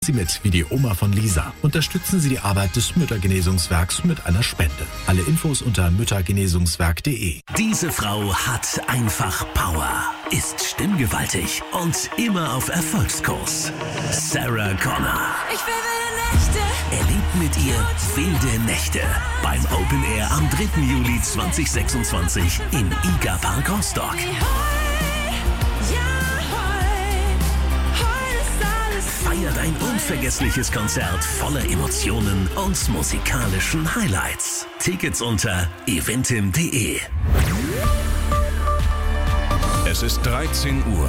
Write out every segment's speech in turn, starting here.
Sie mit wie die Oma von Lisa. Unterstützen Sie die Arbeit des Müttergenesungswerks mit einer Spende. Alle Infos unter müttergenesungswerk.de. Diese Frau hat einfach Power, ist stimmgewaltig und immer auf Erfolgskurs. Sarah Connor. Ich will wilde Nächte. Erlebt mit ihr wilde Nächte beim Open Air am 3. Juli 2026 im IGA Park Rostock. Feiert ein unvergessliches Konzert voller Emotionen und musikalischen Highlights. Tickets unter eventim.de. Es ist 13 Uhr.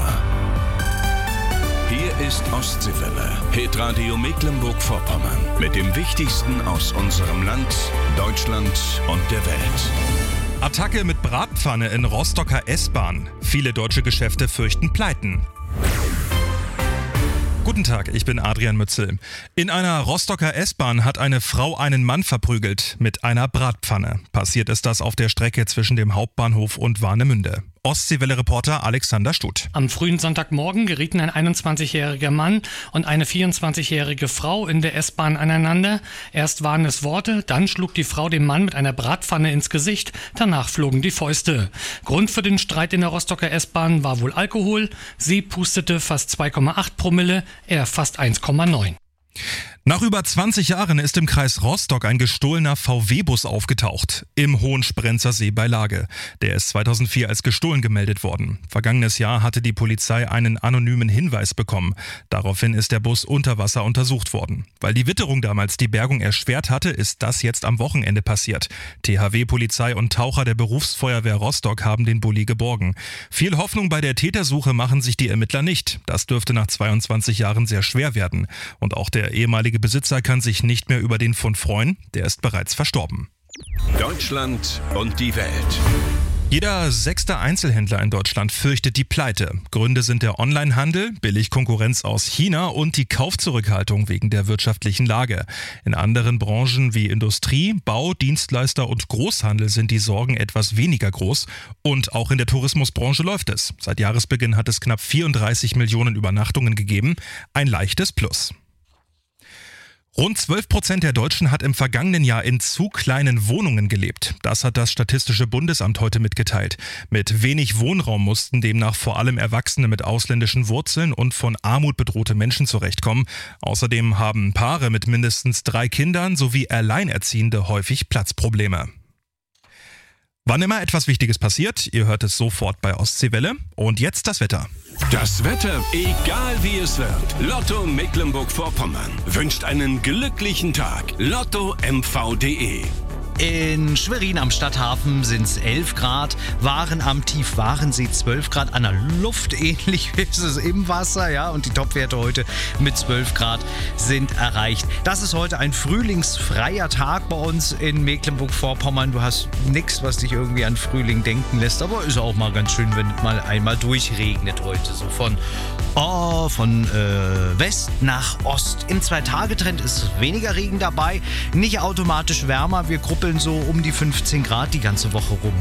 Hier ist Ostseewelle, Hitradio Mecklenburg-Vorpommern. Mit dem Wichtigsten aus unserem Land, Deutschland und der Welt. Attacke mit Bratpfanne in Rostocker S-Bahn. Viele deutsche Geschäfte fürchten Pleiten. Guten Tag, ich bin Adrian Mützel. In einer Rostocker S-Bahn hat eine Frau einen Mann verprügelt mit einer Bratpfanne. Passiert ist das auf der Strecke zwischen dem Hauptbahnhof und Warnemünde. Ostseewelle-Reporter Alexander Stuth. Am frühen Sonntagmorgen gerieten ein 21-jähriger Mann und eine 24-jährige Frau in der S-Bahn aneinander. Erst waren es Worte, dann schlug die Frau dem Mann mit einer Bratpfanne ins Gesicht, danach flogen die Fäuste. Grund für den Streit in der Rostocker S-Bahn war wohl Alkohol. Sie pustete fast 2,8 Promille, er fast 1,9. Nach über 20 Jahren ist im Kreis Rostock ein gestohlener VW-Bus aufgetaucht. Im Hohensprenzer See bei Lage. Der ist 2004 als gestohlen gemeldet worden. Vergangenes Jahr hatte die Polizei einen anonymen Hinweis bekommen. Daraufhin ist der Bus unter Wasser untersucht worden. Weil die Witterung damals die Bergung erschwert hatte, ist das jetzt am Wochenende passiert. THW, Polizei und Taucher der Berufsfeuerwehr Rostock haben den Bulli geborgen. Viel Hoffnung bei der Tätersuche machen sich die Ermittler nicht. Das dürfte nach 22 Jahren sehr schwer werden. Und auch der ehemalige Besitzer kann sich nicht mehr über den Fund freuen, der ist bereits verstorben. Deutschland und die Welt. Jeder 6. Einzelhändler in Deutschland fürchtet die Pleite. Gründe sind der Onlinehandel, Billigkonkurrenz aus China und die Kaufzurückhaltung wegen der wirtschaftlichen Lage. In anderen Branchen wie Industrie, Bau, Dienstleister und Großhandel sind die Sorgen etwas weniger groß. Und auch in der Tourismusbranche läuft es. Seit Jahresbeginn hat es knapp 34 Millionen Übernachtungen gegeben. Ein leichtes Plus. Rund 12% der Deutschen hat im vergangenen Jahr in zu kleinen Wohnungen gelebt. Das hat das Statistische Bundesamt heute mitgeteilt. Mit wenig Wohnraum mussten demnach vor allem Erwachsene mit ausländischen Wurzeln und von Armut bedrohte Menschen zurechtkommen. Außerdem haben Paare mit mindestens 3 Kindern sowie Alleinerziehende häufig Platzprobleme. Wann immer etwas Wichtiges passiert, ihr hört es sofort bei Ostseewelle. Und jetzt das Wetter. Das Wetter, egal wie es wird. Lotto Mecklenburg-Vorpommern wünscht einen glücklichen Tag. LottoMV.de. In Schwerin am Stadthafen sind es 11 Grad, Waren am Tiefwarensee 12 Grad, an der Luft ähnlich ist es im Wasser, ja, und die Topwerte heute mit 12 Grad sind erreicht. Das ist heute ein frühlingsfreier Tag bei uns in Mecklenburg-Vorpommern. Du hast nichts, was dich irgendwie an Frühling denken lässt, aber ist auch mal ganz schön, wenn es mal einmal durchregnet heute, so von West nach Ost. Im 2-Tage-Trend ist weniger Regen dabei, nicht automatisch wärmer, wir gruppeln so um die 15 Grad die ganze Woche rum.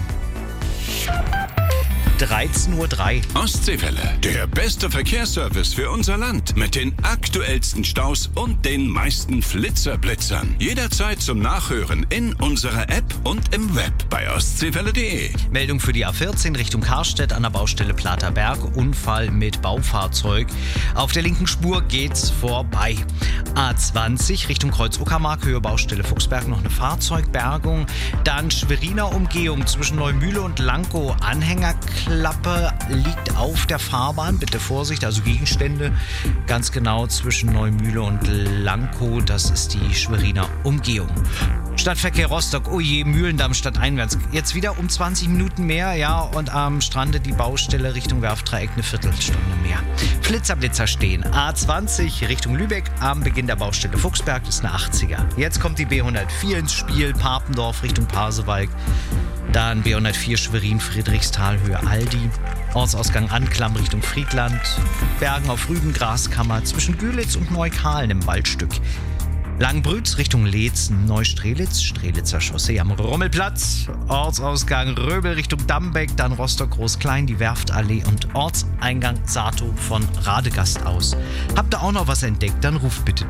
13:03 Uhr. Ostseewelle, der beste Verkehrsservice für unser Land. Mit den aktuellsten Staus und den meisten Flitzerblitzern. Jederzeit zum Nachhören in unserer App und im Web bei ostseewelle.de. Meldung für die A14 Richtung Karstedt an der Baustelle Platerberg. Unfall mit Baufahrzeug. Auf der linken Spur geht's vorbei. A20 Richtung Kreuz Uckermark, Höhe Baustelle Fuchsberg, noch eine Fahrzeugbergung. Dann Schweriner Umgehung zwischen Neumühle und Lankow. Anhängerklappe liegt auf der Fahrbahn. Bitte Vorsicht, also Gegenstände ganz genau zwischen Neumühle und Lankow. Das ist die Schweriner Umgehung. Stadtverkehr Rostock, oh je, Mühlendamm stadteinwärts. Jetzt wieder um 20 Minuten mehr, ja, und am Strande die Baustelle Richtung Werftdreieck eine Viertelstunde mehr. Flitzer stehen. A20 Richtung Lübeck am Beginn der Baustelle Fuchsberg, das ist eine 80er. Jetzt kommt die B104 ins Spiel, Papendorf Richtung Pasewalk. Dann B104 Schwerin, Friedrichsthal, Höhe Aldi. Ortsausgang Anklam Richtung Friedland. Bergen auf Rügen, Graskammer zwischen Gülitz und Neukalen im Waldstück. Langenbrüt Richtung Leetzen, Neustrelitz, Strelitzer Chaussee am Rummelplatz, Ortsausgang Röbel Richtung Dambeck, dann Rostock Groß-Klein, die Werftallee und Ortseingang Sato von Radegast aus. Habt ihr auch noch was entdeckt, dann ruft bitte